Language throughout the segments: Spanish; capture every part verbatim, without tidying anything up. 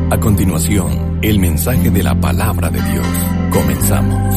A continuación, el mensaje de la palabra de Dios. Comenzamos.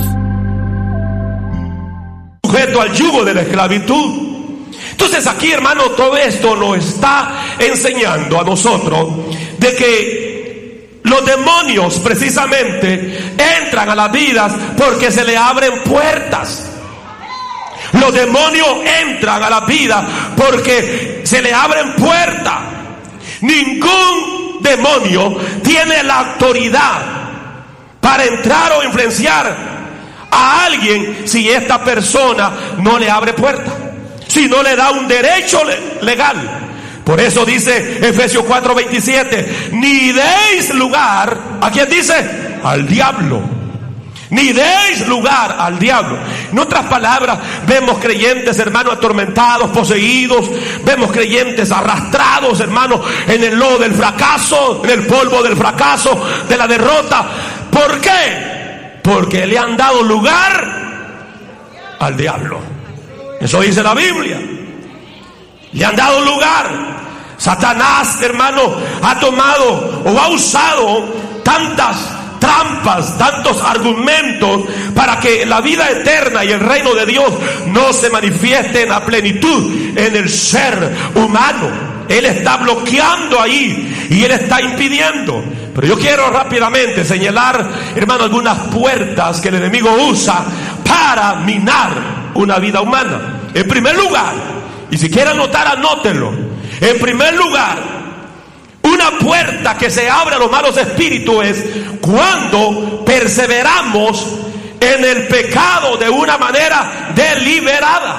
Sujeto al yugo de la esclavitud. Entonces aquí, hermano, todo esto nos está enseñando a nosotros de que los demonios precisamente entran a las vidas porque se le abren puertas. Los demonios entran a la vida porque se le abren puertas. Ningún demonio tiene la autoridad para entrar o influenciar a alguien si esta persona no le abre puertas, si no le da un derecho legal. Por eso dice Efesios cuatro veintisiete: ni deis lugar, ¿a quién dice? Al diablo. Ni deis lugar al diablo. En otras palabras, vemos creyentes, hermanos, atormentados, poseídos. Vemos creyentes arrastrados, hermanos, en el lodo del fracaso, en el polvo del fracaso, de la derrota. ¿Por qué? Porque le han dado lugar al diablo. Eso dice la Biblia. Le han dado lugar. Satanás, hermano, ha tomado o ha usado tantas trampas, tantos argumentos para que la vida eterna y el reino de Dios no se manifieste en la plenitud en el ser humano. Él está bloqueando ahí y Él está impidiendo. Pero yo quiero rápidamente señalar, hermano, algunas puertas que el enemigo usa para minar una vida humana. En primer lugar, y si quiere anotar, anótenlo. En primer lugar, una puerta que se abre a los malos espíritus es cuando perseveramos en el pecado de una manera deliberada.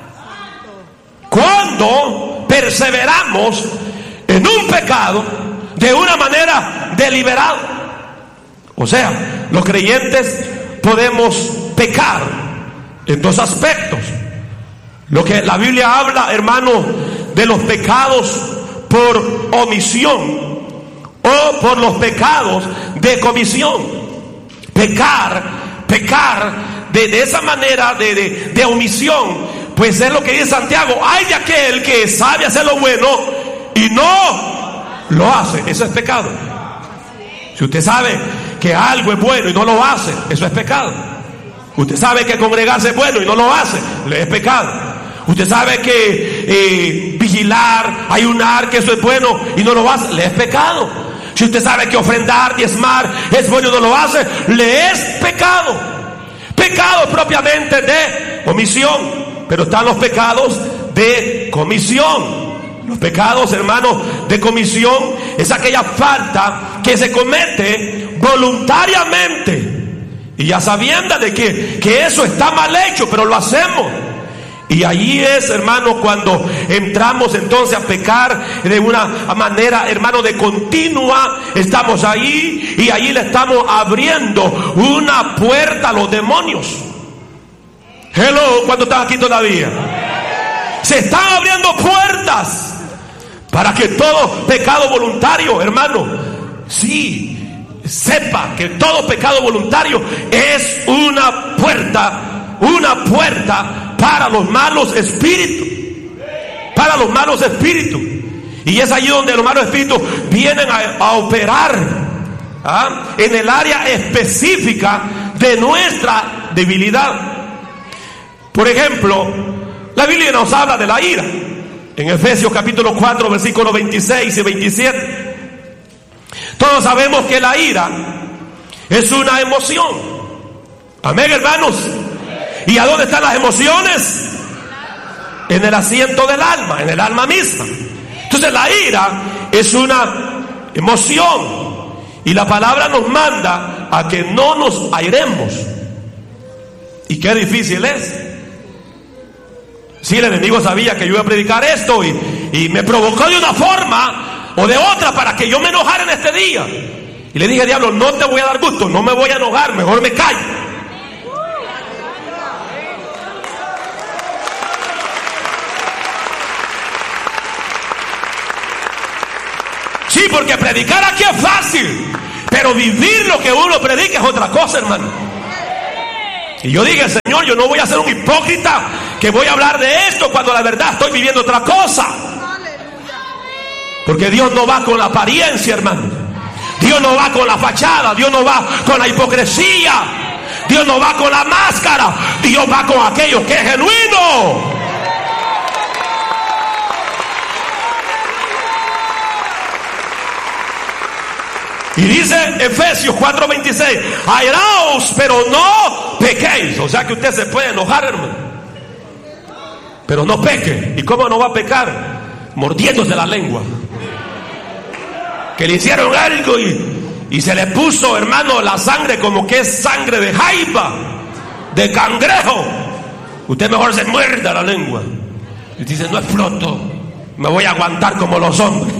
Cuando perseveramos en un pecado de una manera deliberada. O sea, los creyentes podemos pecar en dos aspectos. Lo que la Biblia habla, hermano, de los pecados por omisión o por los pecados de comisión. Pecar, pecar de, de esa manera de, de, de omisión, pues es lo que dice Santiago: hay de aquel que sabe hacer lo bueno y no lo hace. Eso es pecado. Si usted sabe que algo es bueno y no lo hace, eso es pecado. Usted sabe que congregarse es bueno y no lo hace, le es pecado. Usted sabe que eh, vigilar, ayunar, que eso es bueno y no lo hace, le es pecado. Si usted sabe que ofrendar, diezmar es bueno y no lo hace, le es pecado. Pecado propiamente de omisión, pero están los pecados de comisión. Los pecados, hermanos, de comisión es aquella falta que se comete voluntariamente y ya sabiendo de que, que eso está mal hecho, pero lo hacemos. Y allí es, hermano, cuando entramos entonces a pecar de una manera, hermano, de continua. Estamos ahí y allí le estamos abriendo una puerta a los demonios. Hello, ¿cuánto están aquí todavía? Se están abriendo puertas para que todo pecado voluntario, hermano, sí, sepa que todo pecado voluntario es una puerta, una puerta para los malos espíritus, para los malos espíritus. Y es allí donde los malos espíritus vienen a, a operar, ¿ah? en el área específica de nuestra debilidad. Por ejemplo, la Biblia nos habla de la ira en Efesios capítulo cuatro versículos veintiséis y veintisiete. Todos sabemos que la ira es una emoción. Amén, hermanos. ¿Y a dónde están las emociones? En el asiento del alma, en el alma misma. Entonces la ira es una emoción y la palabra nos manda a que no nos airemos. Y qué difícil es. Si el enemigo sabía que yo iba a predicar esto y, y me provocó de una forma o de otra para que yo me enojara en este día, y le dije: diablo, no te voy a dar gusto, no me voy a enojar, mejor me callo. Sí, porque predicar aquí es fácil, pero vivir lo que uno predica es otra cosa, hermano. Y yo dije: Señor, yo no voy a ser un hipócrita que voy a hablar de esto cuando la verdad estoy viviendo otra cosa. Porque Dios no va con la apariencia, hermano. Dios no va con la fachada, Dios no va con la hipocresía, Dios no va con la máscara, Dios va con aquello que es genuino. Y dice Efesios cuatro veintiséis, airaos, pero no pequéis. O sea que usted se puede enojar, hermano, pero no peque. ¿Y cómo no va a pecar? Mordiéndose la lengua. Que le hicieron algo y, y se le puso, hermano, la sangre como que es sangre de jaiba, de cangrejo. Usted mejor se muerda la lengua y dice, no exploto, me voy a aguantar como los hombres.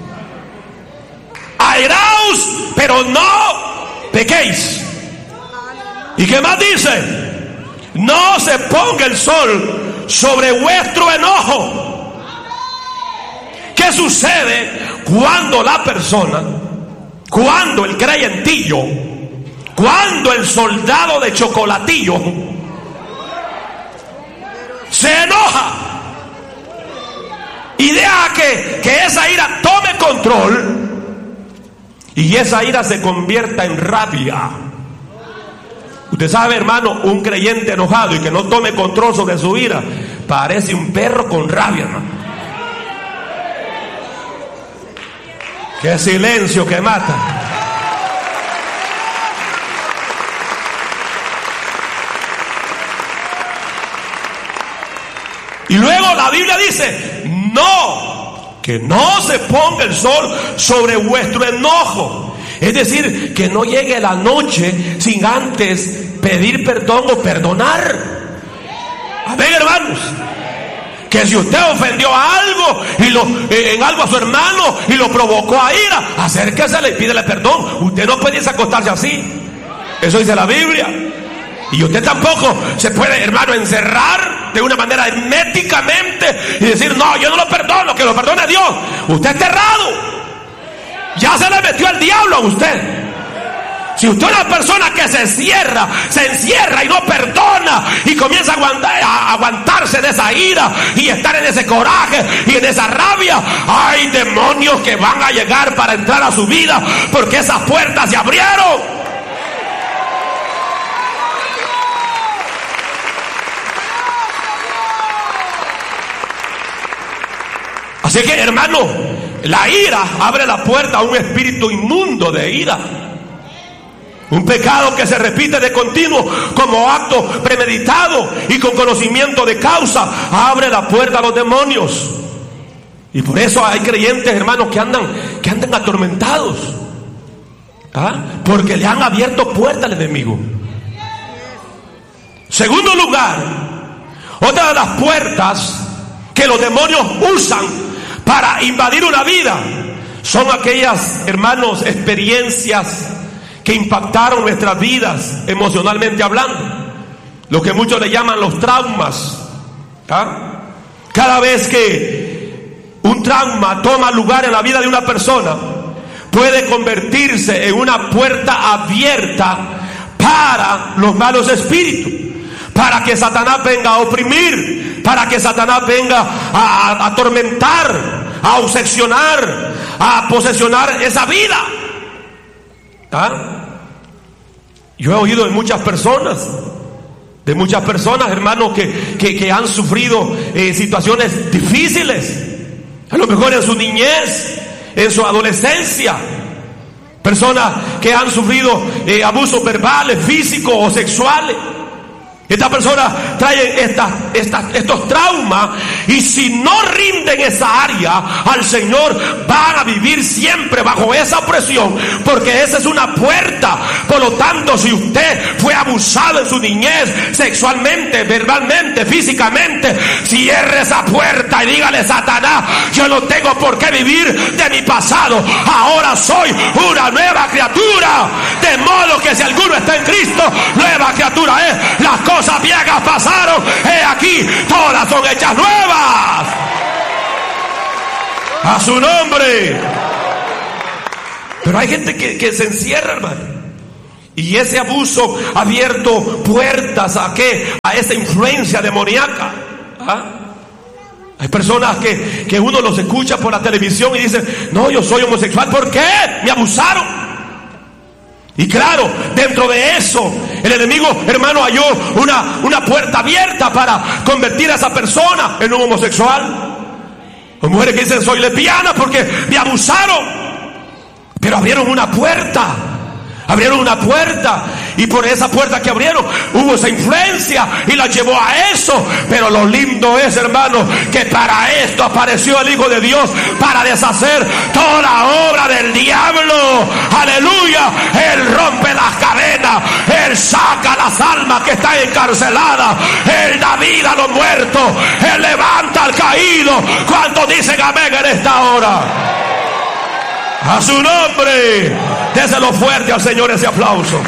Airaos, pero no pequéis. ¿Y qué más dice? No se ponga el sol sobre vuestro enojo. ¿Qué sucede cuando la persona, cuando el creyentillo, cuando el soldado de chocolatillo se enoja y deja que, que esa ira tome control? Y esa ira se convierta en rabia. Usted sabe, hermano, un creyente enojado y que no tome control sobre su ira parece un perro con rabia, hermano. Qué silencio que mata. Y luego la Biblia dice, no, que no se ponga el sol sobre vuestro enojo. Es decir, que no llegue la noche sin antes pedir perdón o perdonar. Amén, hermanos. Que si usted ofendió a algo y lo, eh, en algo a su hermano y lo provocó a ira, acérquese y pídele perdón. Usted no puede acostarse así. Eso dice la Biblia. Y usted tampoco se puede, hermano, encerrar de una manera herméticamente y decir, no, yo no lo perdono, que lo perdone Dios. Usted es errado. Ya se le metió el diablo a usted. Si usted es una persona que se encierra, se encierra y no perdona y comienza a, aguantar, a aguantarse de esa ira y estar en ese coraje y en esa rabia, hay demonios que van a llegar para entrar a su vida porque esas puertas se abrieron. Así que, hermano, la ira abre la puerta a un espíritu inmundo de ira. Un pecado que se repite de continuo como acto premeditado y con conocimiento de causa abre la puerta a los demonios. Y por eso hay creyentes, hermanos, que andan, que andan atormentados. ¿Ah? Porque le han abierto puerta al enemigo. Segundo lugar, otra de las puertas que los demonios usan para invadir una vida son aquellas, hermanos, experiencias que impactaron nuestras vidas emocionalmente hablando, lo que muchos le llaman los traumas. ¿Ah? Cada vez que un trauma toma lugar en la vida de una persona, puede convertirse en una puerta abierta para los malos espíritus, para que Satanás venga a oprimir, para que Satanás venga a, a atormentar, a obsesionar, a posesionar esa vida. ¿Ah? Yo he oído de muchas personas, de muchas personas, hermanos, que, que, que han sufrido eh, situaciones difíciles, a lo mejor en su niñez, en su adolescencia. Personas que han sufrido eh, abusos verbales, físicos o sexuales. Estas personas traen estas, estas, estos traumas, y si no rinden esa área al Señor, van a vivir siempre bajo esa presión, porque esa es una puerta. Por lo tanto, si usted fue abusado en su niñez, sexualmente, verbalmente, físicamente, cierre esa puerta y dígale: Satanás, yo no tengo por qué vivir de mi pasado, ahora soy una nueva criatura. De modo que si alguno está en Cristo, nueva criatura es. Las cosas Cosas viejas pasaron, he aquí, todas son hechas nuevas. A su nombre. Pero hay gente que, que se encierra, hermano, y ese abuso ha abierto puertas a qué, a esa influencia demoníaca. ¿Ah? Hay personas que, que uno los escucha por la televisión y dicen: no, yo soy homosexual. ¿Por qué? Me abusaron. Y claro, dentro de eso, el enemigo, hermano, halló una, una puerta abierta para convertir a esa persona en un homosexual. Hay mujeres que dicen, soy lesbiana porque me abusaron. Pero abrieron una puerta. Abrieron una puerta, y por esa puerta que abrieron hubo esa influencia y la llevó a eso. Pero lo lindo es, hermano, que para esto apareció el Hijo de Dios, para deshacer toda obra del diablo. Aleluya. Él rompe las cadenas, Él saca las almas que están encarceladas, Él da vida a los muertos, Él levanta al caído. ¿Cuántos dicen amén en esta hora? A su nombre. Déselo fuerte al Señor ese aplauso.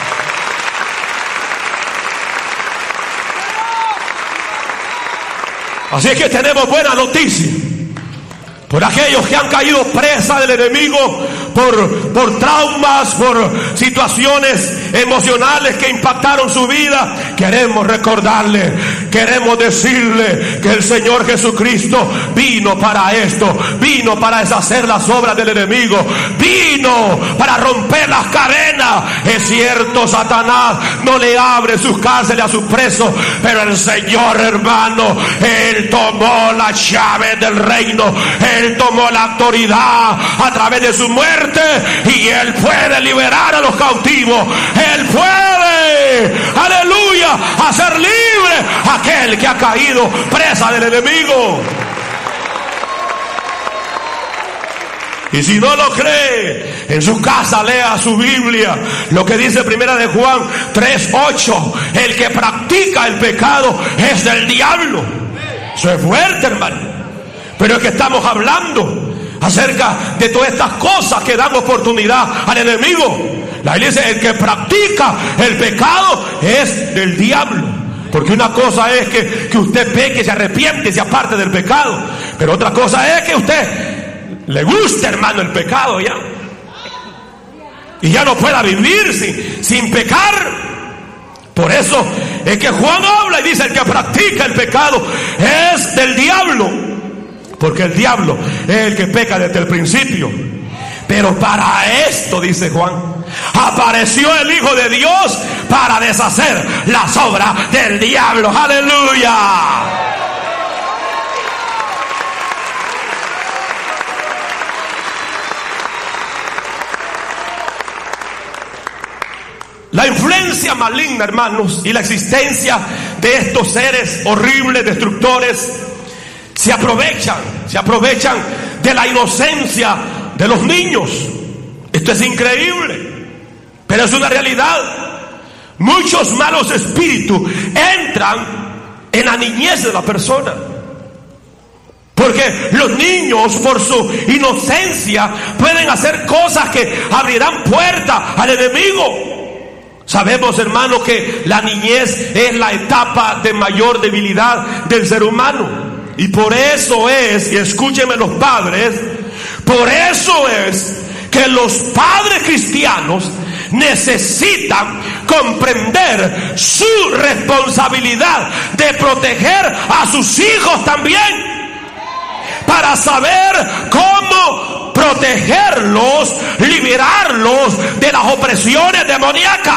Así es que tenemos buena noticia por aquellos que han caído presa del enemigo, por, por traumas, por situaciones emocionales que impactaron su vida. Queremos recordarle, queremos decirle que el Señor Jesucristo vino para esto, vino para deshacer las obras del enemigo, vino para romper las cadenas. Es cierto, Satanás no le abre sus cárceles a sus presos, pero el Señor, hermano, Él tomó la llave del reino, Él Él tomó la autoridad a través de su muerte, y Él puede liberar a los cautivos. Él puede, aleluya, hacer libre a aquel que ha caído presa del enemigo. Y si no lo cree, en su casa lea su Biblia, lo que dice primera de Juan tres ocho: el que practica el pecado es del diablo. Eso es fuerte, hermano. Pero es que estamos hablando acerca de todas estas cosas que dan oportunidad al enemigo. La Biblia dice: el que practica el pecado es del diablo. Porque una cosa es que, que usted peque, se arrepiente, se aparte del pecado. Pero otra cosa es que usted le guste, hermano, el pecado ya, y ya no pueda vivir sin, sin pecar. Por eso es que Juan habla y dice: el que practica el pecado es del diablo. Porque el diablo es el que peca desde el principio. Pero para esto, dice Juan, apareció el Hijo de Dios para deshacer las obras del diablo. ¡Aleluya! La influencia maligna, hermanos, y la existencia de estos seres horribles, destructores, se aprovechan, se aprovechan de la inocencia de los niños. Esto es increíble, pero es una realidad. Muchos malos espíritus entran en la niñez de la persona, porque los niños, por su inocencia, pueden hacer cosas que abrirán puertas al enemigo. Sabemos, hermano, que la niñez es la etapa de mayor debilidad del ser humano. Y por eso es, y escúchenme los padres, por eso es que los padres cristianos necesitan comprender su responsabilidad de proteger a sus hijos también, para saber cómo protegerlos, liberarlos de las opresiones demoníacas.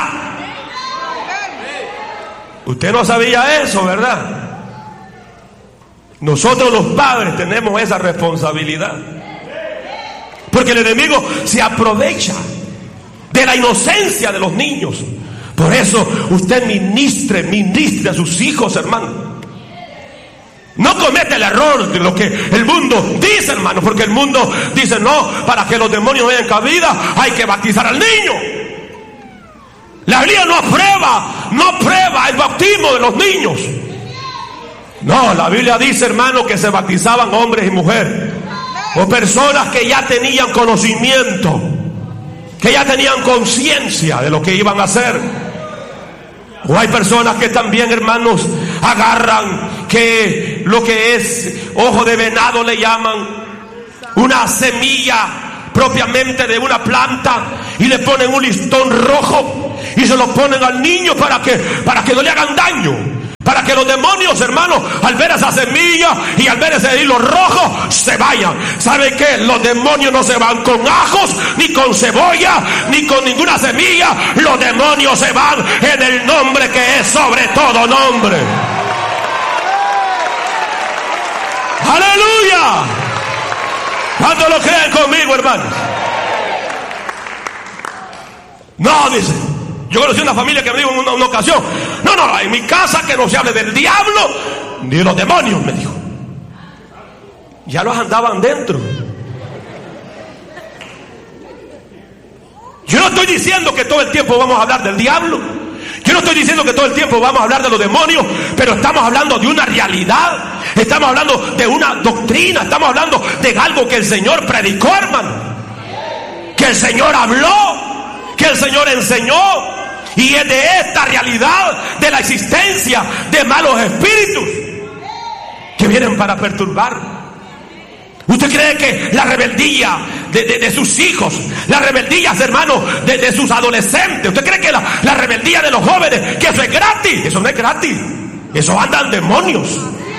Usted no sabía eso, ¿verdad? Nosotros los padres tenemos esa responsabilidad, porque el enemigo se aprovecha de la inocencia de los niños. Por eso usted ministre, ministre a sus hijos, hermano. No comete el error de lo que el mundo dice, hermano, porque el mundo dice: no, para que los demonios vayan cabida hay que bautizar al niño. La Biblia no aprueba, no aprueba el bautismo de los niños. No, la Biblia dice, hermano, que se bautizaban hombres y mujeres, o personas que ya tenían conocimiento, que ya tenían conciencia de lo que iban a hacer. O hay personas que también, hermanos, agarran que lo que es ojo de venado le llaman, una semilla propiamente de una planta, y le ponen un listón rojo y se lo ponen al niño para que, para que no le hagan daño. Para que los demonios, hermanos, al ver esa semilla y al ver ese hilo rojo, se vayan. ¿Sabe qué? Los demonios no se van con ajos, ni con cebolla, ni con ninguna semilla. Los demonios se van en el nombre que es sobre todo nombre. ¡Aleluya! ¿Cuántos lo creen conmigo, hermanos? No, dice. Yo conocí una familia que me dijo en una, una ocasión: no, no, en mi casa que no se hable del diablo ni de los demonios, me dijo. Ya los andaban dentro. Yo no estoy diciendo que todo el tiempo vamos a hablar del diablo. Yo no estoy diciendo que todo el tiempo vamos a hablar de los demonios, pero estamos hablando de una realidad. Estamos hablando de una doctrina. Estamos hablando de algo que el Señor predicó, hermano. Que el Señor habló. Que el Señor enseñó. Y es de esta realidad de la existencia de malos espíritus que vienen para perturbar. ¿Usted cree que la rebeldía de, de, de sus hijos, la rebeldía, hermanos, de, de sus adolescentes, usted cree que la, la rebeldía de los jóvenes, que eso es gratis? Eso no es gratis. Eso andan demonios.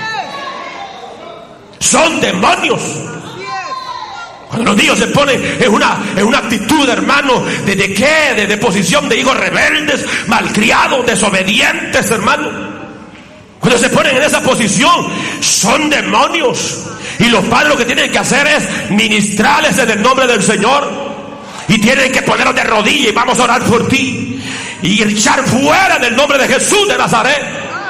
Son demonios. Cuando los niños se ponen en una, en una actitud, hermano, ¿de, de qué? De, de posición de hijos rebeldes, malcriados, desobedientes, hermano. Cuando se ponen en esa posición, son demonios. Y los padres lo que tienen que hacer es ministrarles en el nombre del Señor. Y tienen que ponerlos de rodillas y vamos a orar por ti. Y echar fuera en el nombre de Jesús de Nazaret.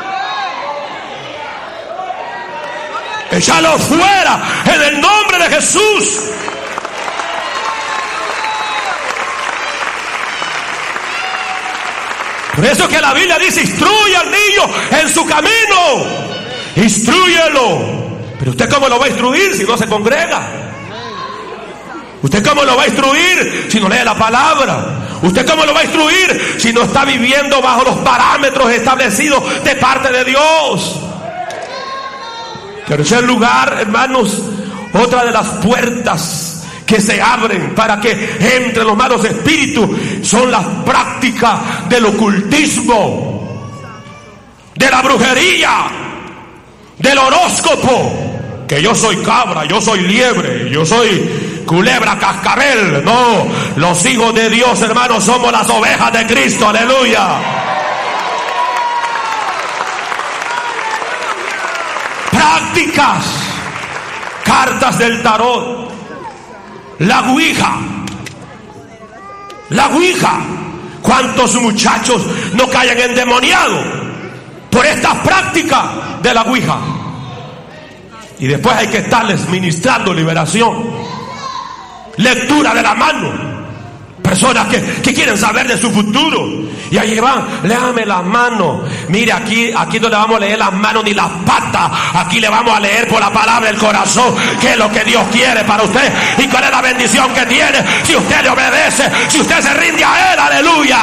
Echarlos fuera en el nombre de Jesús. Por eso que la Biblia dice: instruye al niño en su camino. Instrúyelo. Pero usted cómo lo va a instruir si no se congrega. Usted cómo lo va a instruir si no lee la palabra. Usted cómo lo va a instruir si no está viviendo bajo los parámetros establecidos de parte de Dios. Tercer lugar, hermanos, otra de las puertas que se abren para que entren los malos espíritus son las prácticas del ocultismo, de la brujería, del horóscopo. Que yo soy cabra, yo soy liebre, yo soy culebra, cascabel. No, los hijos de Dios, hermanos, somos las ovejas de Cristo. Aleluya. Prácticas, cartas del tarot, la ouija, la ouija. ¿Cuántos muchachos no caen endemoniados por estas prácticas de la ouija? Y después hay que estarles ministrando liberación, lectura de la mano. Personas que, que quieren saber de su futuro. Y ahí van, léame las manos. Mire, aquí, aquí no le vamos a leer las manos ni las patas. Aquí le vamos a leer por la palabra del corazón qué es lo que Dios quiere para usted y cuál es la bendición que tiene si usted le obedece, si usted se rinde a Él. Aleluya.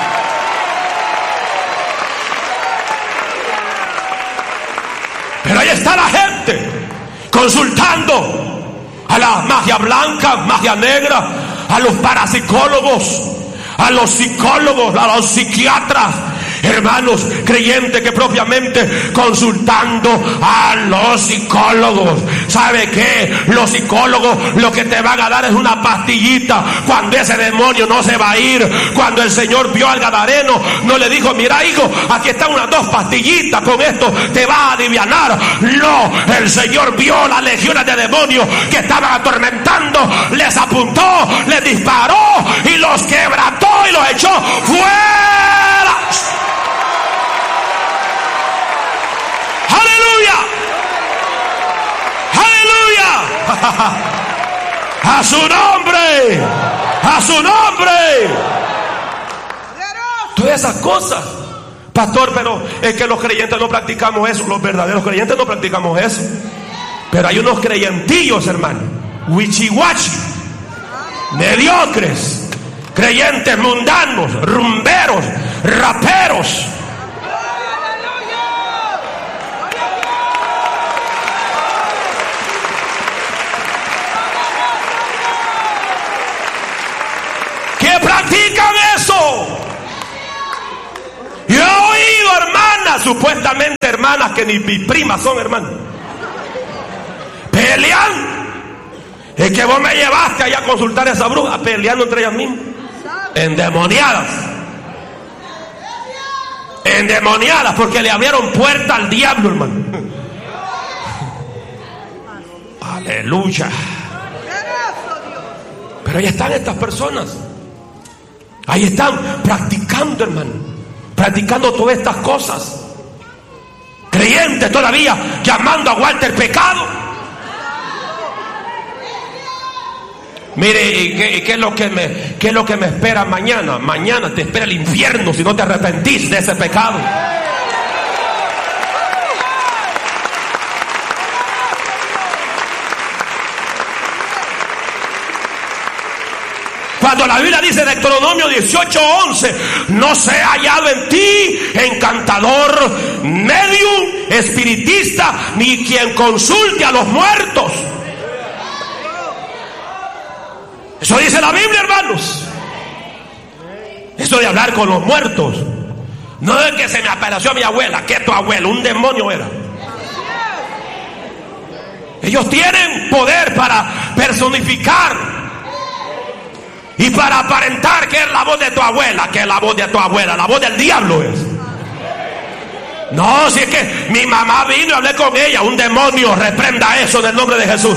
Pero ahí está la gente consultando a la magia blanca, magia negra, a los parapsicólogos, a los psicólogos, a los psiquiatras, hermanos creyentes que propiamente consultando a los psicólogos. ¿Sabe qué? Los psicólogos lo que te van a dar es una pastillita cuando ese demonio no se va a ir. Cuando el Señor vio al gadareno, no le dijo: mira, hijo, aquí están unas dos pastillitas, con esto te va a alivianar. No, el Señor vio las legiones de demonios que estaban atormentando, les apuntó, les disparó y los quebrantó y los echó fuera. ¡Aleluya! ¡Aleluya! ¡A su nombre! ¡A su nombre! Todas esas cosas. Pastor, pero es que los creyentes no practicamos eso. Los verdaderos creyentes no practicamos eso. Pero hay unos creyentillos, hermano, wichiwachi, mediocres, creyentes mundanos, rumberos, raperos. Que practican eso. Yo he oído hermanas hermanas, supuestamente hermanas que ni mis primas son hermanas, pelean. Es que vos me llevaste allá a consultar a esa bruja, peleando entre ellas mismas, endemoniadas, endemoniadas, porque le abrieron puerta al diablo, hermano. Aleluya. Pero ahí están estas personas, ahí están practicando, hermano, practicando todas estas cosas, creyentes todavía llamando a Walter pecado. Mire, ¿y qué, y qué es lo que me, qué es lo que me espera mañana? Mañana te espera el infierno si no te arrepentís de ese pecado. Cuando la Biblia dice en Deuteronomio dieciocho once, no se ha hallado en ti encantador, medium, espiritista, ni quien consulte a los muertos. Eso dice la Biblia, hermanos. Eso de hablar con los muertos, no es que se me apareció a mi abuela, que tu abuelo, un demonio era. Ellos tienen poder para personificar y para aparentar que es la voz de tu abuela, que es la voz de tu abuela, la voz del diablo es. No, si es que mi mamá vino y hablé con ella, un demonio, reprenda eso en el nombre de Jesús.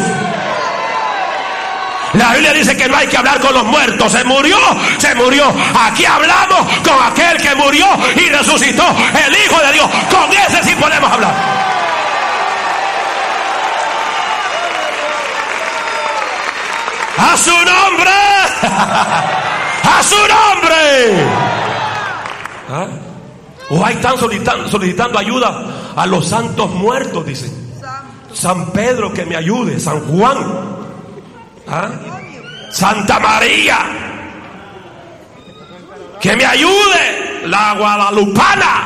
La Biblia dice que no hay que hablar con los muertos. Se murió, se murió. Aquí hablamos con aquel que murió y resucitó, el Hijo de Dios. Con ese sí podemos hablar. A su nombre, a su nombre. ¿Ah? O ahí están solicitando, solicitando ayuda a los santos muertos, dicen. San Pedro que me ayude, San Juan, ¿ah? Santa María que me ayude, la guadalupana,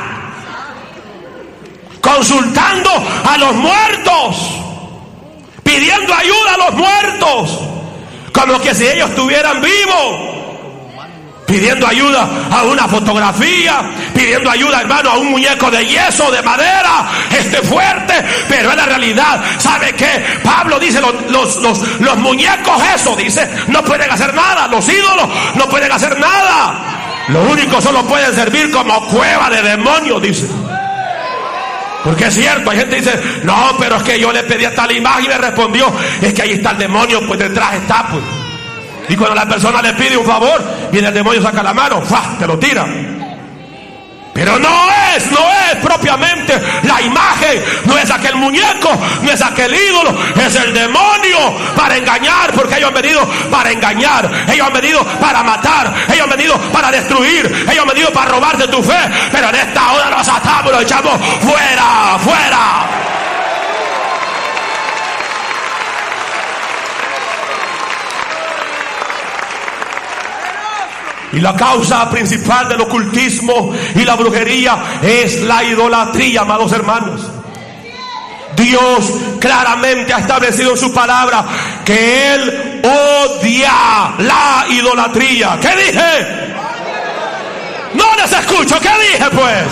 consultando a los muertos, pidiendo ayuda a los muertos, como que si ellos estuvieran vivos, pidiendo ayuda a una fotografía, pidiendo ayuda, hermano, a un muñeco de yeso, de madera, este fuerte. Pero en la realidad, ¿sabe qué? Pablo dice, los, los, los, los muñecos, eso dice, no pueden hacer nada. Los ídolos no pueden hacer nada. Lo único, solo pueden servir como cueva de demonios, dice. Porque es cierto, hay gente que dice, no, pero es que yo le pedí a tal imagen y me respondió, es que ahí está el demonio, pues detrás está, pues. Y cuando la persona le pide un favor, viene el demonio, saca la mano, ¡fa!, te lo tira. Pero no es, no es propiamente la imagen, no es aquel muñeco, no es aquel ídolo, es el demonio para engañar, porque ellos han venido para engañar, ellos han venido para matar, ellos han venido para destruir, ellos han venido para robarte tu fe. Pero en esta hora los atamos, los echamos fuera, fuera. Y la causa principal del ocultismo y la brujería es la idolatría, amados hermanos. Dios claramente ha establecido en su palabra que Él odia la idolatría. ¿Qué dije? No les escucho. ¿Qué dije pues?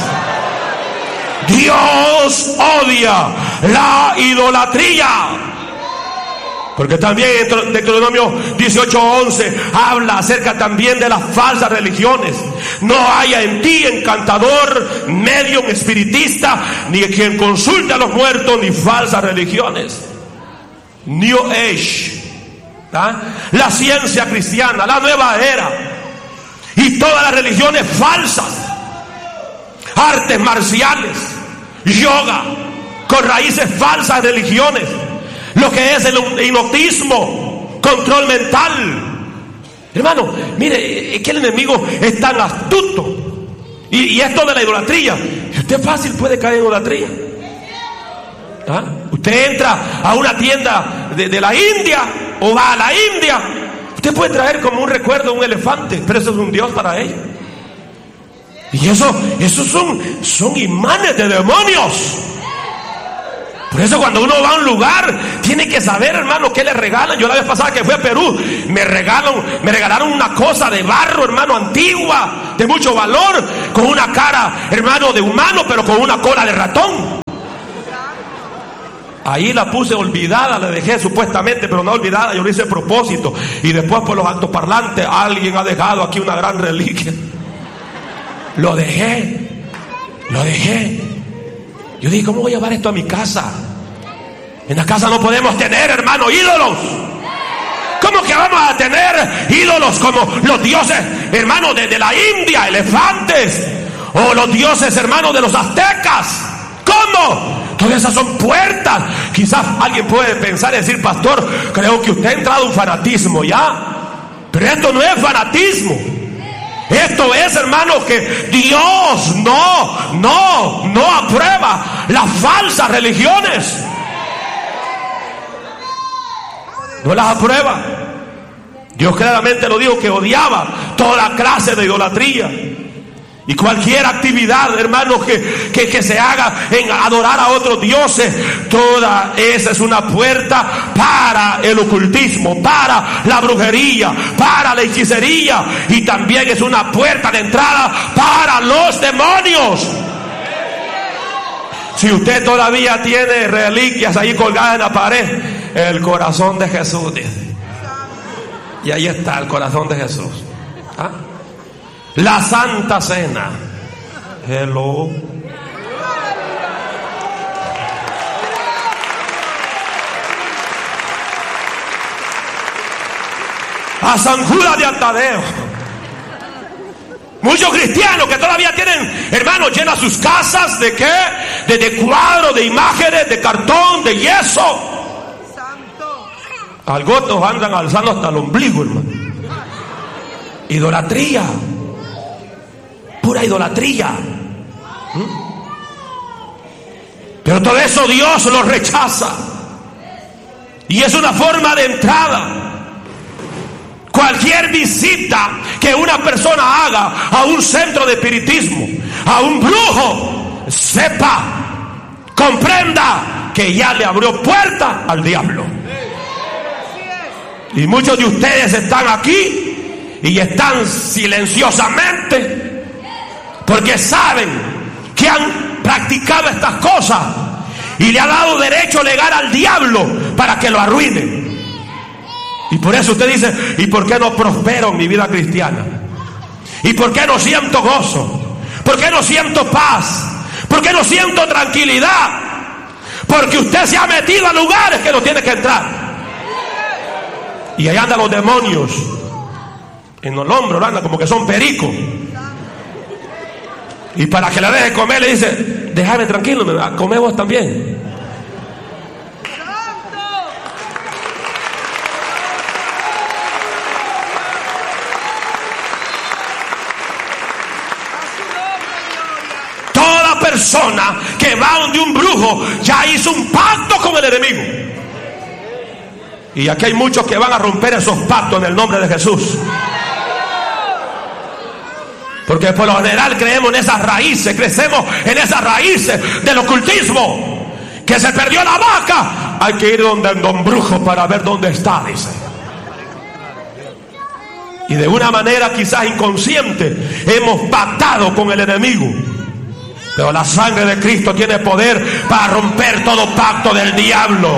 Dios odia la idolatría. Porque también en Deuteronomio dieciocho once habla acerca también de las falsas religiones. No haya en ti encantador, medium, espiritista, ni quien consulte a los muertos, ni falsas religiones. New Age, ¿ah? La ciencia cristiana, la nueva era, y todas las religiones falsas, artes marciales, yoga, con raíces falsas religiones. Lo que es el hipnotismo, control mental. Hermano, mire, es que el enemigo es tan astuto. Y, y esto de la idolatría, usted fácil puede caer en idolatría. ¿Ah? Usted entra a una tienda de, de la India o va a la India, usted puede traer como un recuerdo un elefante, pero eso es un dios para ellos. Y eso, esos son, son imanes de demonios. Por eso cuando uno va a un lugar, tiene que saber, hermano, qué le regalan. Yo la vez pasada que fui a Perú, me regalaron, me regalaron una cosa de barro, hermano, antigua, de mucho valor, con una cara, hermano, de humano, pero con una cola de ratón. Ahí la puse olvidada, la dejé supuestamente, pero no olvidada, yo lo hice a propósito. Y después por los altoparlantes, alguien ha dejado aquí una gran reliquia. Lo dejé, lo dejé. Yo dije, ¿cómo voy a llevar esto a mi casa? En la casa no podemos tener, hermano, ídolos. ¿Cómo que vamos a tener ídolos como los dioses, hermano, de, de la India, elefantes? O los dioses, hermano, de los aztecas. ¿Cómo? Todas esas son puertas. Quizás alguien puede pensar y decir, pastor, creo que usted ha entrado en un fanatismo ya. Pero esto no es fanatismo. Esto es, hermano, que Dios no, no, no aprueba las falsas religiones. No las aprueba. Dios claramente lo dijo, que odiaba toda clase de idolatría. Y cualquier actividad, hermano, que, que, que se haga en adorar a otros dioses, toda esa es una puerta para el ocultismo, para la brujería, para la hechicería, y también es una puerta de entrada para los demonios. Si usted todavía tiene reliquias ahí colgadas en la pared, el corazón de Jesús, dice. Y ahí está el corazón de Jesús. ¿Ah? La Santa Cena. Hello. A San Judas de Tadeo. Muchos cristianos que todavía tienen, hermanos, llenan sus casas de qué? De, de cuadros, de imágenes, de cartón, de yeso. Algunos andan alzando hasta el ombligo, hermano. Idolatría. Pura idolatría. ¿Mm? Pero todo eso Dios lo rechaza. Y es una forma de entrada. Cualquier visita que una persona haga a un centro de espiritismo, a un brujo, sepa, comprenda que ya le abrió puerta al diablo. Y muchos de ustedes están aquí y están silenciosamente porque saben que han practicado estas cosas y le ha dado derecho legal al diablo para que lo arruine. Y por eso usted dice, ¿y por qué no prospero en mi vida cristiana? ¿Y por qué no siento gozo? ¿Por qué no siento paz? ¿Por qué no siento tranquilidad? Porque usted se ha metido a lugares que no tiene que entrar. Y ahí andan los demonios en los hombros, andan como que son pericos. Y para que la deje comer le dice, déjame tranquilo, come vos también. Toda persona que va donde un brujo ya hizo un pacto con el enemigo. Y aquí hay muchos que van a romper esos pactos en el nombre de Jesús. Porque por lo general creemos en esas raíces, crecemos en esas raíces del ocultismo. Que se perdió la vaca, hay que ir donde el don brujo para ver dónde está, dice. Y de una manera quizás inconsciente hemos pactado con el enemigo. Pero la sangre de Cristo tiene poder para romper todo pacto del diablo.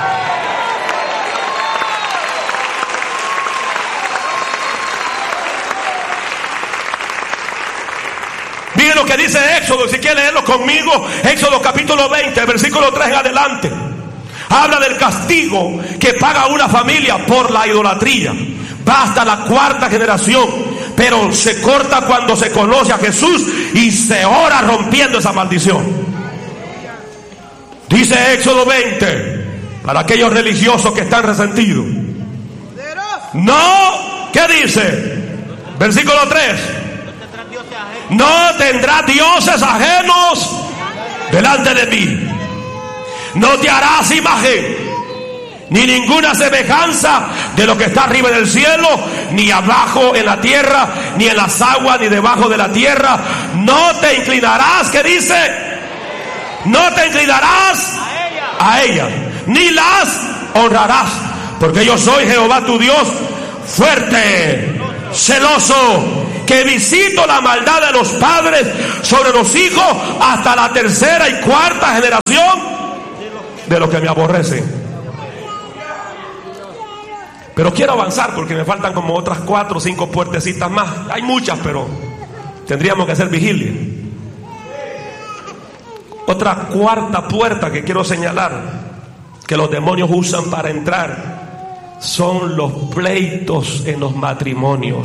Miren lo que dice Éxodo, si quieren leerlo conmigo. Éxodo capítulo veinte, versículo tres en adelante. Habla del castigo que paga una familia por la idolatría. Va hasta la cuarta generación, pero se corta cuando se conoce a Jesús y se ora rompiendo esa maldición. Dice Éxodo veinte, para aquellos religiosos que están resentidos. No, ¿qué dice? Versículo tres. No tendrás dioses ajenos delante de mí. No te harás imagen, ni ninguna semejanza de lo que está arriba en el cielo, ni abajo en la tierra, ni en las aguas, ni debajo de la tierra. No te inclinarás, ¿qué dice? No te inclinarás a ellas, ni las honrarás, porque yo soy Jehová tu Dios, fuerte, celoso, que visito la maldad de los padres sobre los hijos hasta la tercera y cuarta generación de los que me aborrecen. Pero quiero avanzar porque me faltan como otras cuatro o cinco puertecitas más. Hay muchas, pero tendríamos que hacer vigilia. Otra cuarta puerta que quiero señalar, que los demonios usan para entrar, son los pleitos en los matrimonios.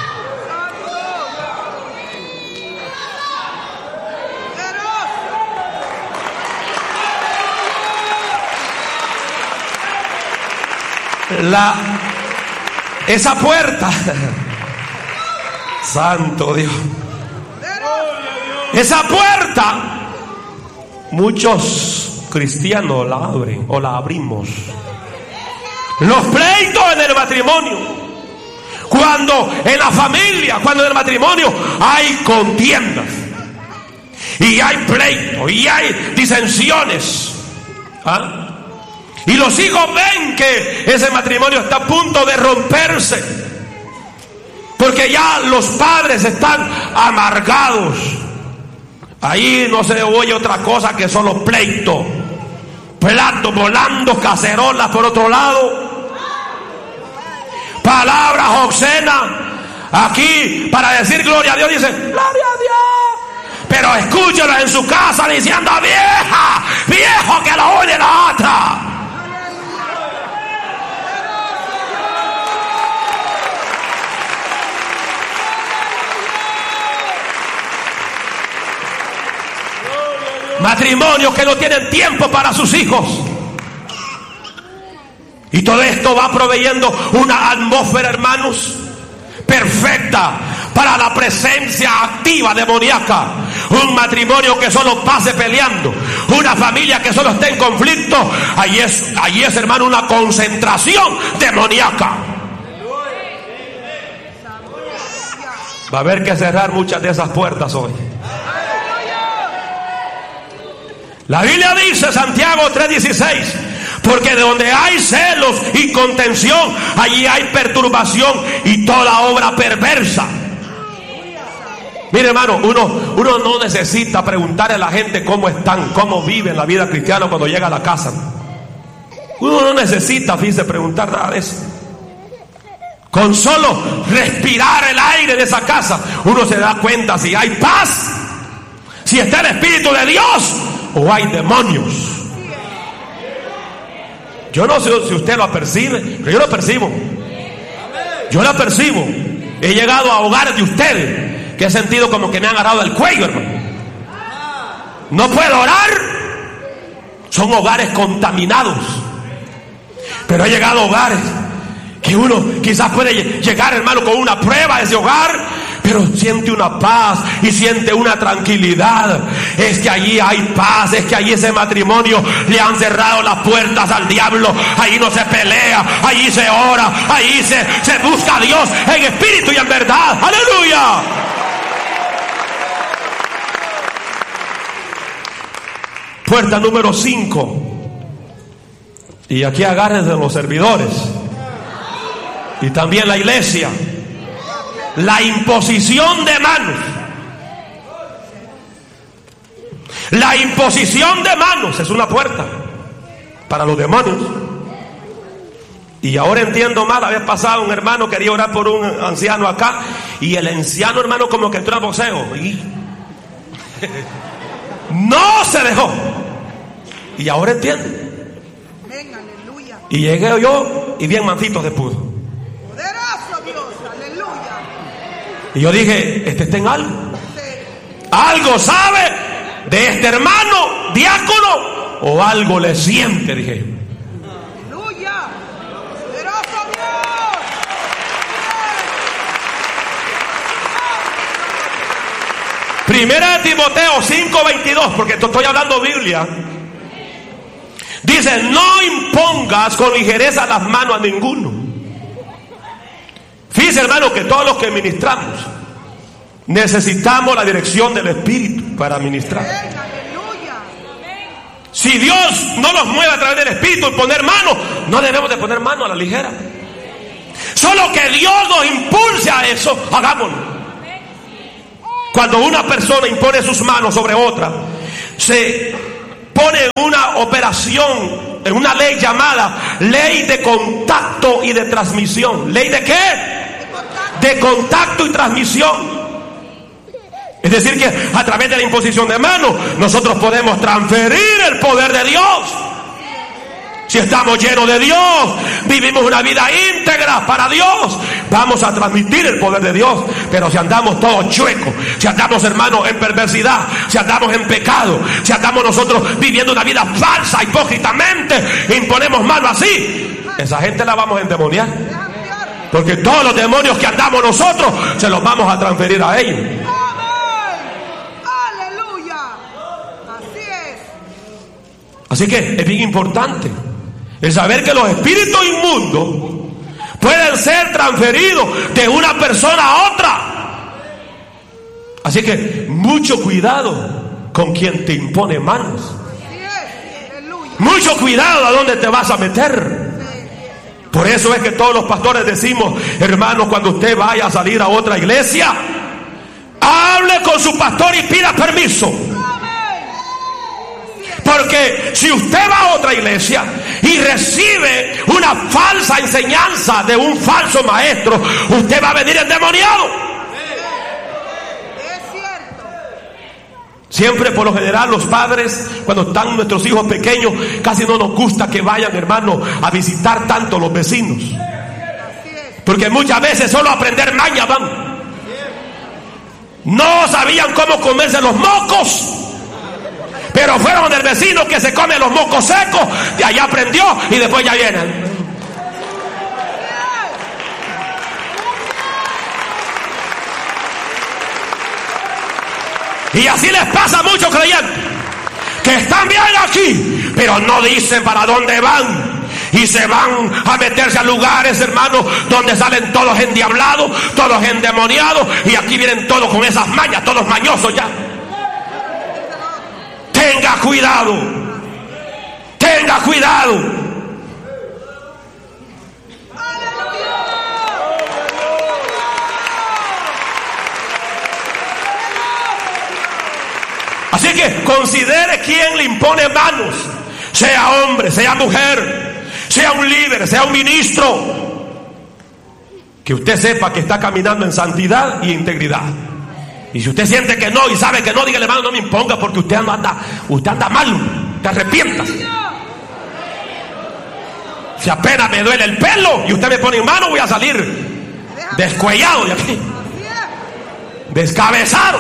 La, esa puerta, santo Dios, esa puerta, muchos cristianos la abren o la abrimos. Los pleitos en el matrimonio, cuando en la familia, cuando en el matrimonio hay contiendas y hay pleitos y hay disensiones, ¿ah? Y los hijos ven que ese matrimonio está a punto de romperse, porque ya los padres están amargados. Ahí no se oye otra cosa que son los pleitos, platos volando, cacerolas por otro lado, palabras obscenas. Aquí para decir gloria a Dios dicen gloria a Dios, pero escúchelos en su casa diciendo vieja, viejo que lo une la otra. Matrimonios que no tienen tiempo para sus hijos. Y todo esto va proveyendo una atmósfera, hermanos, perfecta para la presencia activa demoníaca. Un matrimonio que solo pase peleando, una familia que solo esté en conflicto, ahí es, ahí es, hermano, una concentración demoníaca. Va a haber que cerrar muchas de esas puertas hoy. La Biblia dice, Santiago tres dieciséis, porque de donde hay celos y contención, allí hay perturbación y toda obra perversa. Mire, hermano, uno, uno no necesita preguntarle a la gente cómo están, cómo viven la vida cristiana cuando llega a la casa. Uno no necesita, fíjese, preguntar nada de eso. Con solo respirar el aire de esa casa, uno se da cuenta si hay paz, si está el Espíritu de Dios o hay demonios. Yo no sé si usted lo percibe, pero yo lo percibo. Yo lo percibo. He llegado a hogares de ustedes que he sentido como que me han agarrado el cuello, hermano. No puedo orar. Son hogares contaminados. Pero he llegado a hogares que uno quizás puede llegar, hermano, con una prueba a ese hogar, pero siente una paz y siente una tranquilidad. Es que allí hay paz, es que allí ese matrimonio le han cerrado las puertas al diablo. Allí no se pelea, allí se ora, allí se, se busca a Dios en espíritu y en verdad. ¡Aleluya! Puerta número cinco. Y aquí agárrense los servidores y también la iglesia. La imposición de manos. La imposición de manos es una puerta para los demonios. Y ahora entiendo más. Había pasado un hermano, quería orar por un anciano acá, y el anciano, hermano, como que entró a boxeo y no se dejó. Y ahora entiendo. Y llegué yo y bien mancitos de pudo. Y yo dije, este está en algo. Algo sabe de este hermano diácono, o algo le siente, dije. Aleluya. Primera de Timoteo cinco veintidós, porque estoy hablando Biblia. Dice, no impongas con ligereza las manos a ninguno. Fíjense, hermano, que todos los que ministramos necesitamos la dirección del Espíritu para ministrar. Si Dios no nos mueve a través del Espíritu y poner mano, no debemos de poner mano a la ligera. Solo que Dios nos impulse a eso, hagámoslo. Cuando una persona impone sus manos sobre otra, se pone una operación, en una ley llamada ley de contacto y de transmisión. ¿Ley de qué? De contacto y transmisión. Es decir que a través de la imposición de manos nosotros podemos transferir el poder de Dios. Si estamos llenos de Dios, vivimos una vida íntegra para Dios, vamos a transmitir el poder de Dios. Pero si andamos todos chuecos, si andamos, hermanos, en perversidad, si andamos en pecado, si andamos nosotros viviendo una vida falsa, hipócritamente, imponemos mano así, esa gente la vamos a endemoniar. Porque todos los demonios que andamos nosotros se los vamos a transferir a ellos. Así que es bien importante el saber que los espíritus inmundos pueden ser transferidos de una persona a otra. Así que mucho cuidado con quien te impone manos. Mucho cuidado a dónde te vas a meter. Por eso es que todos los pastores decimos, hermanos, cuando usted vaya a salir a otra iglesia, hable con su pastor y pida permiso. Porque si usted va a otra iglesia y recibe una falsa enseñanza de un falso maestro, usted va a venir endemoniado. Es cierto. Siempre, por lo general, los padres, cuando están nuestros hijos pequeños, casi no nos gusta que vayan, hermano, a visitar tanto los vecinos. Porque muchas veces solo a aprender maña van. No sabían cómo comerse los mocos, pero fueron del vecino que se come los mocos secos, de allá aprendió y después ya vienen. Y así les pasa a muchos creyentes que están bien aquí, pero no dicen para dónde van. Y se van a meterse a lugares, hermanos, donde salen todos endiablados, todos endemoniados, y aquí vienen todos con esas mañas, todos mañosos ya. Tenga cuidado, tenga cuidado. Así que considere quién le impone manos, sea hombre, sea mujer, sea un líder, sea un ministro, que usted sepa que está caminando en santidad y integridad. Y si usted siente que no y sabe que no, dígale, hermano, no me imponga, porque usted anda, usted anda mal, te arrepientas. Si apenas me duele el pelo y usted me pone en mano, voy a salir descuellado de aquí, descabezado.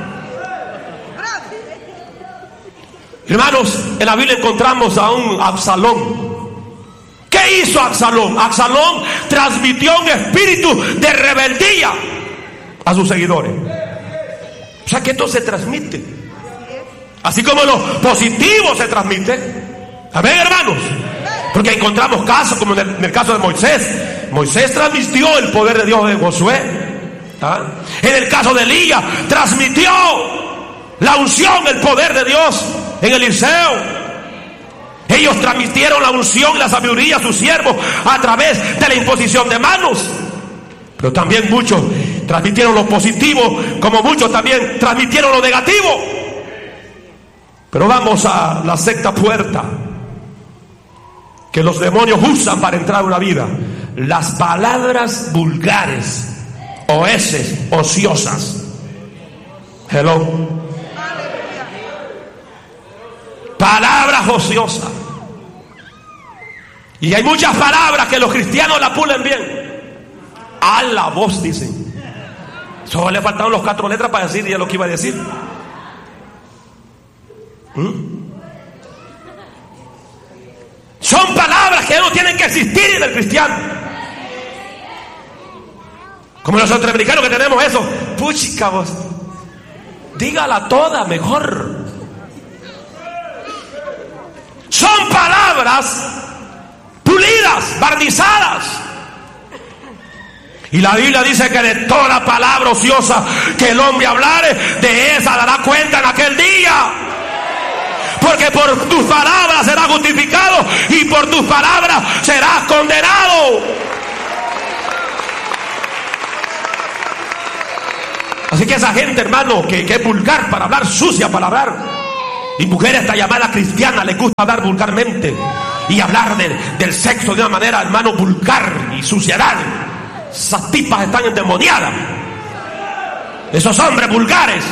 Hermanos, en la Biblia encontramos a un Absalón. ¿Qué hizo Absalón? Absalón transmitió un espíritu de rebeldía a sus seguidores. O sea que esto se transmite, así como lo positivo se transmite. Amén, hermanos. Porque encontramos casos como en el, en el caso de Moisés. Moisés transmitió el poder de Dios de Josué. ¿Ah? En el caso de Elías, transmitió la unción, el poder de Dios en Eliseo. Ellos transmitieron la unción y la sabiduría a sus siervos a través de la imposición de manos. Pero también muchos transmitieron lo positivo, como muchos también transmitieron lo negativo. Pero vamos a la sexta puerta que los demonios usan para entrar a una vida: las palabras vulgares o heces ociosas. Hello. Palabras ociosas. Y hay muchas palabras que los cristianos la pulen bien. A la voz, dicen. Solo le faltaron los cuatro letras para decir ya lo que iba a decir. ¿Mm? Son palabras que no tienen que existir en el cristiano. Como los centroamericanos que tenemos eso. Puchica vos, dígala toda mejor. Son palabras pulidas, barnizadas. Y la Biblia dice que de toda palabra ociosa que el hombre hablare, de esa dará cuenta en aquel día. porque por tus palabras serás justificado y por tus palabras serás condenado. Así que esa gente, hermano, que, que es vulgar para hablar, sucia para hablar, y mujeres esta llamada cristiana les gusta hablar vulgarmente y hablar de, del sexo de una manera, hermano, vulgar y suciedad. Esas tipas están endemoniadas. Esos hombres vulgares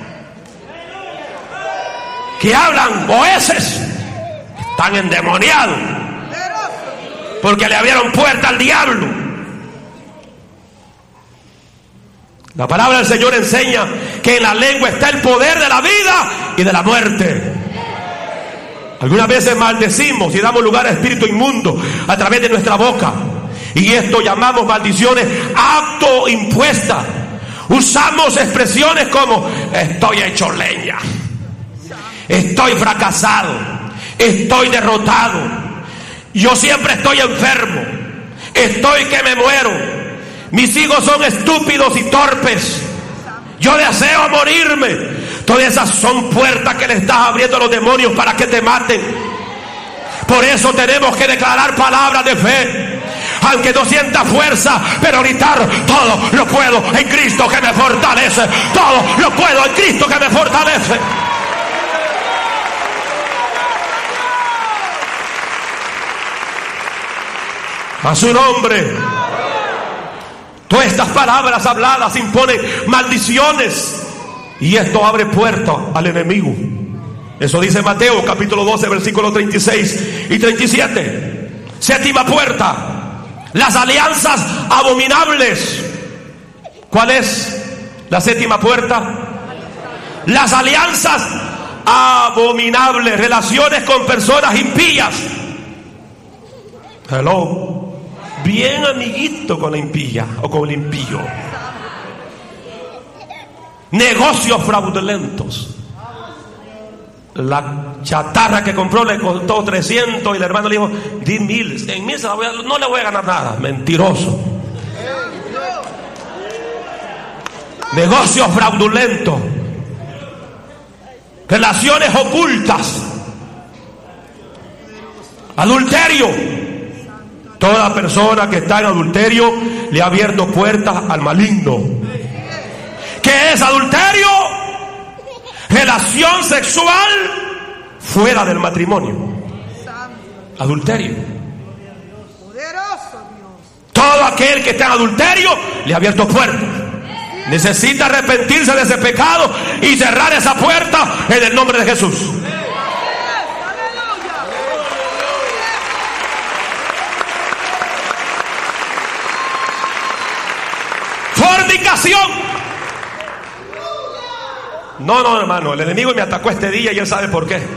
que hablan oeces están endemoniados porque le abrieron puerta al diablo. La palabra del Señor enseña que en la lengua está el poder de la vida y de la muerte. Algunas veces maldecimos y damos lugar a espíritu inmundo a través de nuestra boca, y esto llamamos maldiciones autoimpuestas. Usamos expresiones como estoy hecho leña, estoy fracasado, estoy derrotado, yo siempre estoy enfermo, estoy que me muero, mis hijos son estúpidos y torpes, yo deseo morirme. Todas esas son puertas que le estás abriendo a los demonios para que te maten. Por eso tenemos que declarar palabras de fe, aunque no sienta fuerza, pero gritar: todo lo puedo en Cristo que me fortalece, todo lo puedo en Cristo que me fortalece. A su nombre. Todas estas palabras habladas imponen maldiciones, y esto abre puertas al enemigo. Eso dice Mateo capítulo doce versículos treinta y seis y treinta y siete. Séptima puerta: las alianzas abominables. ¿Cuál es la séptima puerta? Las alianzas abominables, relaciones con personas impías. Hello. Bien amiguito con la impía o con el impío. Negocios fraudulentos. La chatarra que compró le costó trescientos y el hermano le dijo: di mil, en mil se la voy a, no le voy a ganar nada. Mentiroso. Negocios fraudulentos, relaciones ocultas, adulterio. Toda persona que está en adulterio le ha abierto puertas al maligno. ¿Qué es adulterio? Relación sexual fuera del matrimonio. Adulterio. Todo aquel que está en adulterio le ha abierto puertas. Necesita arrepentirse de ese pecado y cerrar esa puerta en el nombre de Jesús. Fornicación. No, no, hermano, el enemigo me atacó este día y él sabe por qué.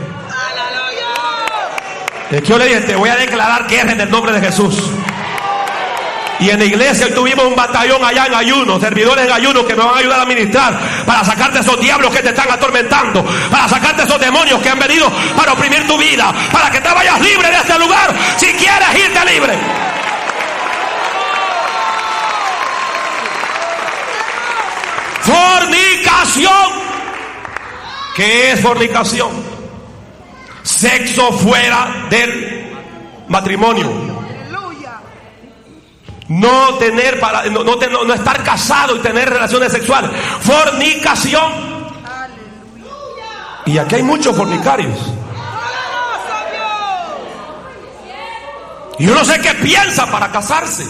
Es que yo le dije: te voy a declarar guerra en el nombre de Jesús. Y en la iglesia tuvimos un batallón allá en ayuno, servidores en ayuno que me van a ayudar a ministrar para sacarte esos diablos que te están atormentando, para sacarte esos demonios que han venido para oprimir tu vida, para que te vayas libre de este lugar si quieres irte libre. Fornicación. ¿Qué es fornicación? Sexo fuera del matrimonio. No tener para no, no, no, no estar casado y tener relaciones sexuales. Fornicación. Y aquí hay muchos fornicarios. Y yo no sé qué piensa para casarse.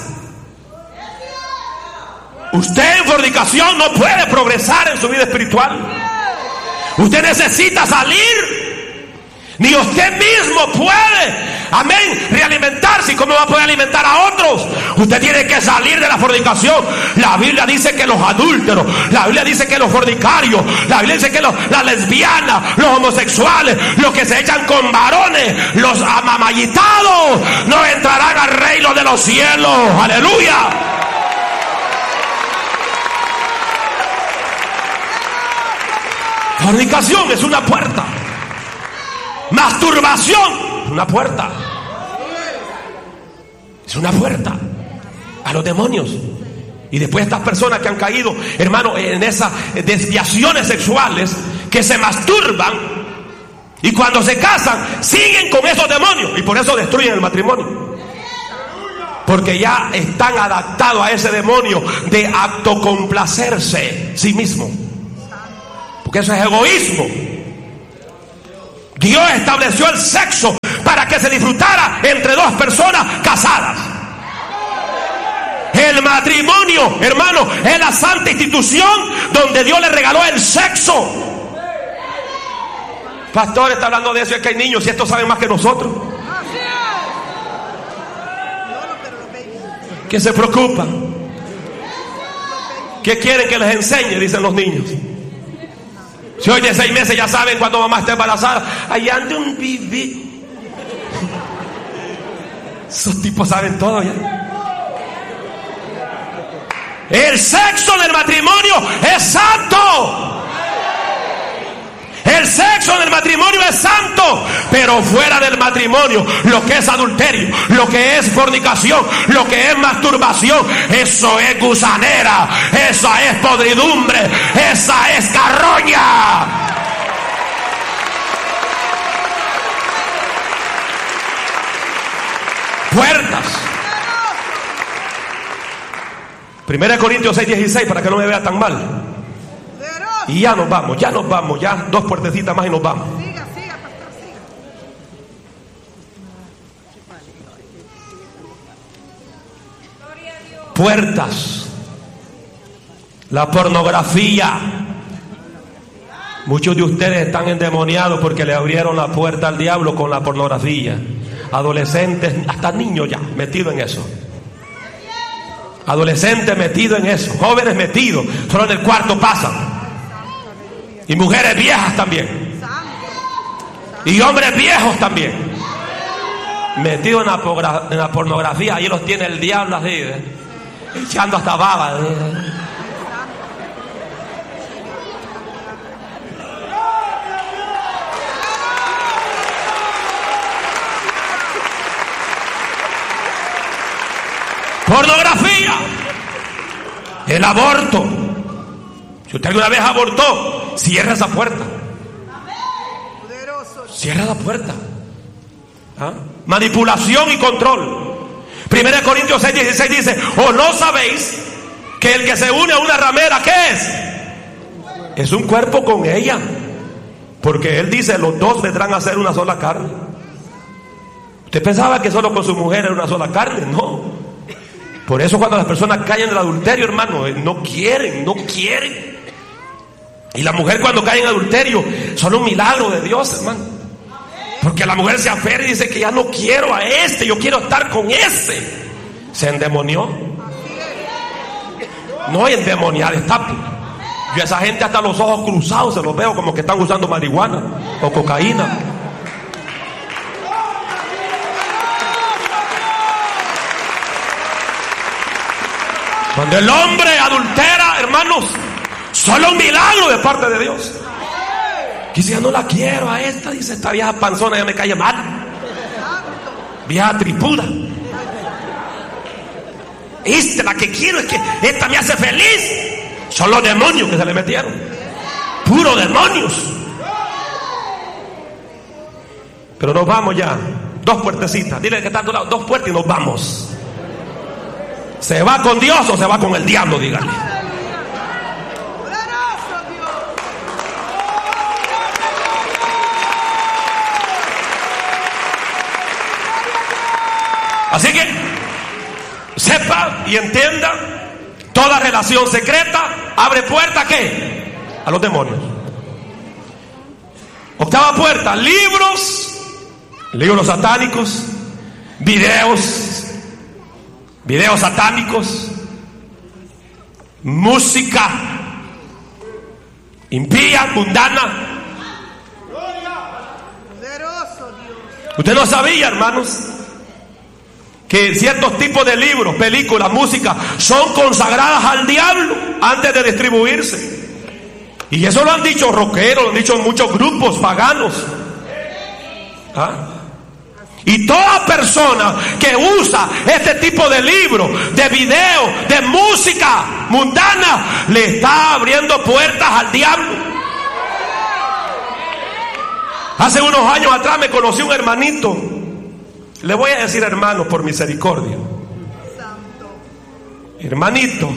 Usted en fornicación no puede progresar en su vida espiritual. Usted necesita salir. Ni usted mismo puede, amén, realimentarse. ¿Y cómo va a poder alimentar a otros? Usted tiene que salir de la fornicación. La Biblia dice que los adúlteros, la Biblia dice que los fornicarios, la Biblia dice que los, las lesbianas, los homosexuales, los que se echan con varones, los amamayitados, no entrarán al reino de los cielos. Aleluya. Fornicación es una puerta. Masturbación es una puerta. Es una puerta a los demonios. Y después estas personas que han caído, hermano, en esas desviaciones sexuales, que se masturban, Y cuando se casan, siguen con esos demonios. Y por eso destruyen el matrimonio. Porque ya están adaptados a ese demonio de autocomplacerse sí mismo. Porque eso es egoísmo. Dios estableció el sexo para que se disfrutara entre dos personas casadas. El matrimonio, hermano, es la santa institución donde Dios le regaló el sexo. Pastor, está hablando de eso, es que hay niños y estos saben más que nosotros. ¿Qué se preocupan? ¿Qué quieren que les enseñe? Dicen los niños. Si hoy de seis meses ya saben cuando mamá está embarazada, allá anda un bebé. Esos tipos saben todo ya. El sexo del matrimonio es santo. El sexo del matrimonio es santo, pero fuera del matrimonio, lo que es adulterio, lo que es fornicación, lo que es masturbación, eso es gusanera, esa es podridumbre, esa es carroña. Puertas. Primera de Corintios seis dieciséis, para que no me vea tan mal. Y ya nos vamos, ya nos vamos, ya dos puertecitas más y nos vamos. Siga, siga, pastor, siga. Puertas. La pornografía. Muchos de ustedes están endemoniados porque le abrieron la puerta al diablo con la pornografía. Adolescentes, hasta niños ya, metidos en eso. Adolescentes metidos en eso. Jóvenes metidos, solo en el cuarto pasan. Y mujeres viejas también. Y hombres viejos también. Metidos en la, en la pornografía. Ahí los tiene el diablo así, ¿eh? Echando hasta baba, ¿eh? Pornografía. El aborto. Si usted alguna vez abortó, cierra esa puerta. Cierra la puerta. ¿Ah? Manipulación y control. Primera de Corintios seis dieciséis dice: ¿o no sabéis que el que se une a una ramera, ¿qué es? Es un cuerpo con ella. Porque él dice: los dos vendrán a ser una sola carne. ¿Usted pensaba que solo con su mujer era una sola carne? No. Por eso cuando las personas caen en el adulterio, hermano, no quieren, no quieren. Y la mujer cuando cae en adulterio, son un milagro de Dios, hermano. Porque la mujer se aferra y dice que ya no quiero a este, yo quiero estar con ese. Se endemonió. No hay endemoniar, está. Yo a esa gente hasta los ojos cruzados se los veo como que están usando marihuana o cocaína. Cuando el hombre adultera, hermanos, solo un milagro de parte de Dios. Que si ya no la quiero a esta, dice, esta vieja panzona ya me cae mal. Vieja tripuda. Esta, la que quiero es que esta me hace feliz. Son los demonios que se le metieron. Puros demonios. Pero nos vamos ya. Dos puertecitas. Dile que está a tu lado. Dos puertas y nos vamos. ¿Se va con Dios o se va con el diablo? Dígale. Así que sepa y entienda, toda relación secreta abre puerta ¿a qué? A los demonios. Octava puerta: libros, libros satánicos, videos, videos satánicos, música impía, mundana. Usted no sabía, hermanos, que ciertos tipos de libros, películas, música son consagradas al diablo antes de distribuirse. Y eso lo han dicho rockeros, lo han dicho muchos grupos paganos. ¿Ah? Y toda persona que usa este tipo de libros, de video, de música mundana, le está abriendo puertas al diablo. Hace unos años atrás me conocí un hermanito. Le voy a decir hermano por misericordia. Hermanito,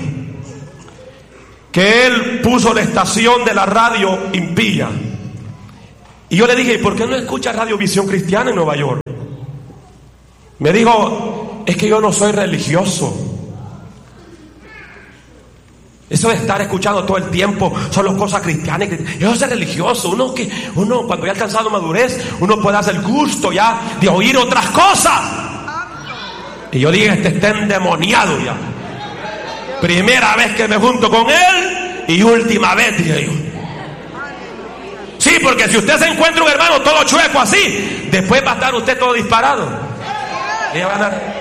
que él puso la estación de la radio impía. Y yo le dije, ¿por qué no escucha Radio Visión Cristiana en Nueva York? Me dijo, es que yo no soy religioso. Eso de estar escuchando todo el tiempo solo cosas cristianas, eso es religioso. Uno que uno cuando ya ha alcanzado madurez, uno puede hacer el gusto ya de oír otras cosas. Y yo dije, este está endemoniado ya. Primera vez que me junto con él y última vez, dije yo. Sí, porque si usted se encuentra un hermano todo chueco así, después va a estar usted todo disparado. Y va a andar.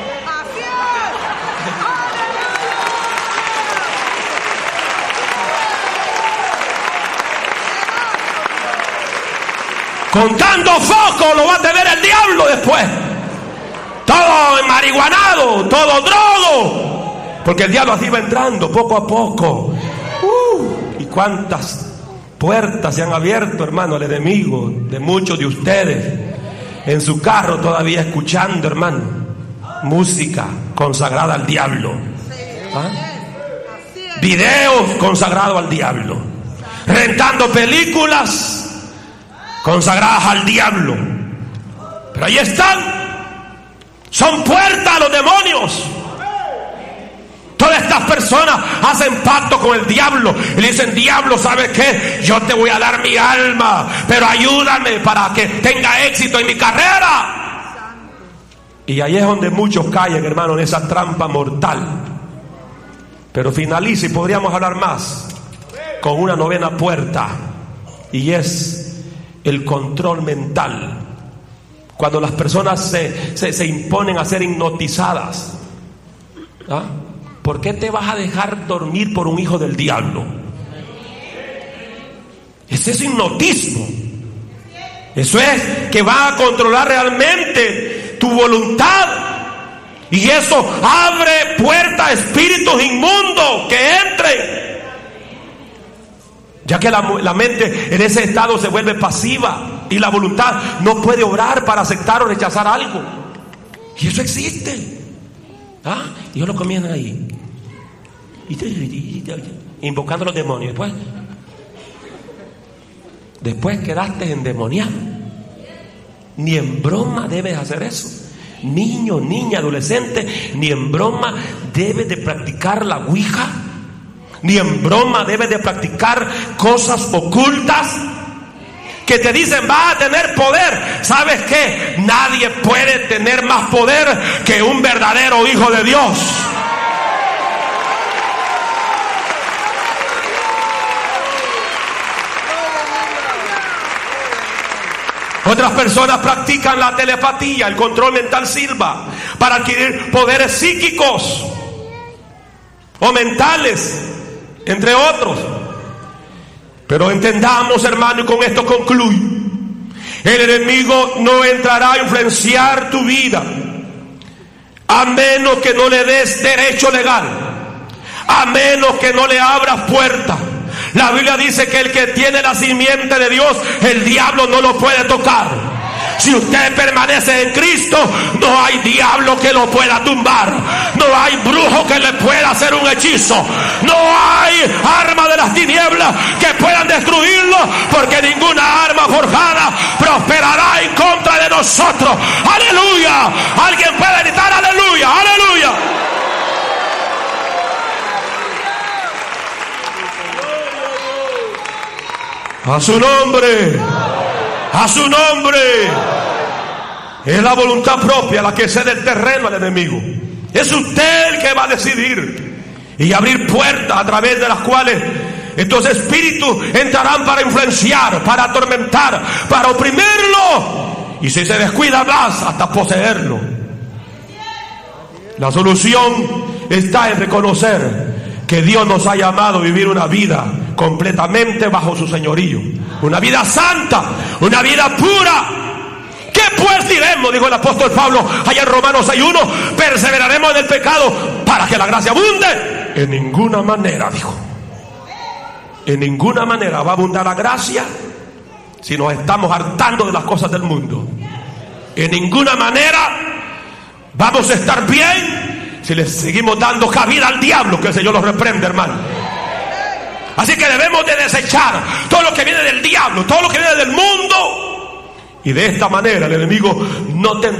Con tanto foco lo va a tener el diablo después. Todo marihuanado, todo drogo. Porque el diablo así va entrando poco a poco. Uh, y cuántas puertas se han abierto, hermano, al enemigo de muchos de ustedes. En su carro todavía escuchando, hermano, música consagrada al diablo. ¿Ah? Videos consagrados al diablo. Rentando películas consagradas al diablo. Pero ahí están. Son puertas a los demonios. Todas estas personas hacen pacto con el diablo y le dicen, diablo, ¿sabes qué? Yo te voy a dar mi alma, pero ayúdame para que tenga éxito en mi carrera. Y ahí es donde muchos caen, hermano, en esa trampa mortal. Pero finaliza, y podríamos hablar más, con una novena puerta, y es el control mental. Cuando las personas se, se, se imponen a ser hipnotizadas. ¿Ah? ¿Por qué te vas a dejar dormir por un hijo del diablo? Ese es hipnotismo. Eso es que va a controlar realmente tu voluntad. Y eso abre puertas a espíritus inmundos que entren. Ya que la, la mente en ese estado se vuelve pasiva y la voluntad no puede obrar para aceptar o rechazar algo. Y eso existe. ¿Ah? Y ellos lo comienzan ahí. Y, y, y, y, invocando a los demonios. Después, después quedaste endemoniado. Ni en broma debes hacer eso. Niño, niña, adolescente, ni en broma debes de practicar la ouija. Ni en broma debes de practicar cosas ocultas que te dicen vas a tener poder. ¿Sabes qué? Nadie puede tener más poder que un verdadero hijo de Dios. Otras personas practican la telepatía, el control mental sirva para adquirir poderes psíquicos o mentales, entre otros. Pero entendamos, hermano, y con esto concluyo: el enemigo no entrará a influenciar tu vida a menos que no le des derecho legal, a menos que no le abras puertas. La Biblia dice que el que tiene la simiente de Dios, el diablo no lo puede tocar. Si usted permanece en Cristo, no hay diablo que lo pueda tumbar. No hay brujo que le pueda hacer un hechizo. No hay arma de las tinieblas que puedan destruirlo, porque ninguna arma forjada prosperará en contra de nosotros. ¡Aleluya! Alguien puede gritar aleluya, aleluya. A su nombre, a su nombre. Es la voluntad propia la que cede el terreno al enemigo. Es usted el que va a decidir y abrir puertas a través de las cuales estos espíritus entrarán para influenciar, para atormentar, para oprimirlo, y si se descuida más, hasta poseerlo. La solución está en reconocer que Dios nos ha llamado a vivir una vida completamente bajo su señorío, una vida santa, una vida pura. ¿Qué pues diremos? Dijo el apóstol Pablo allá en Romanos seis uno: perseveraremos en el pecado para que la gracia abunde. En ninguna manera, dijo, en ninguna manera va a abundar la gracia si nos estamos hartando de las cosas del mundo. En ninguna manera vamos a estar bien si le seguimos dando cabida al diablo. Que el Señor los reprende, hermano. Así que debemos de desechar todo lo que viene del diablo, todo lo que viene del mundo, y de esta manera el enemigo no tendrá